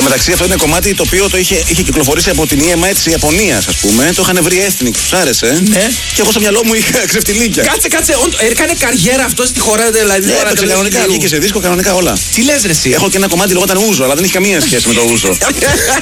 Εν τω μεταξύ, αυτό είναι κομμάτι το οποίο το είχε κυκλοφορήσει από την EMI της Ιαπωνίας, ας πούμε. Το είχαν βρει ethnic, τους άρεσε. Ναι. Και εγώ στο μυαλό μου είχα ξεφτιλίκια. Κάτσε. Έκανε καριέρα αυτό στη χώρα, δηλαδή. Ναι, έπαιξε κανονικά, βγήκε σε δίσκο, κανονικά όλα. Τι λες, ρε εσύ. Έχω και ένα κομμάτι λεγόταν Ούζο, αλλά δεν έχει καμία σχέση με το Ούζο.